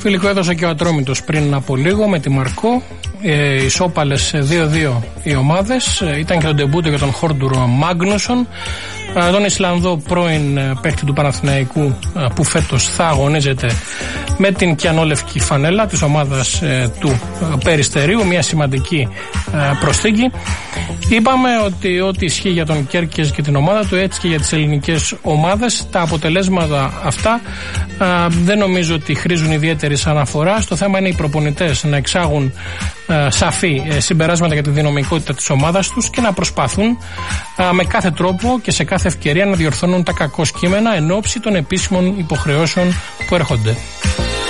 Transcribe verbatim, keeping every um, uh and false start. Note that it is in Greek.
Φιλικό έδωσε και ο Ατρόμητος πριν από λίγο με τη Μαρκό. Ε, ισόπαλες δύο δύο οι ομάδες. Ε, ήταν και το ντεμπούτο για τον Χόρντουρ Μάγνουσον, ε, τον Ισλανδό πρώην ε, παίκτη του Παναθηναϊκού, ε, που φέτος θα αγωνίζεται με την κιανόλευκη φανέλα της ομάδας ε, του ε, Περιστερίου, μια σημαντική ε, προσθήκη. Είπαμε ότι ό,τι ισχύει για τον Κέρκες και την ομάδα του, έτσι και για τις ελληνικές ομάδες. Τα αποτελέσματα αυτά ε, δεν νομίζω ότι χρήζουν ιδιαίτερης αναφοράς. Το θέμα είναι οι προπονητές να εξάγουν ε, σαφή ε, συμπεράσματα για τη δυναμικότητα της ομάδας τους και να προσπαθούν ε, με κάθε τρόπο και σε κάθε ευκαιρία να διορθώνουν τα κακό κείμενα εν ώψη των επίσημων υποχρεώσεων που έρχονται.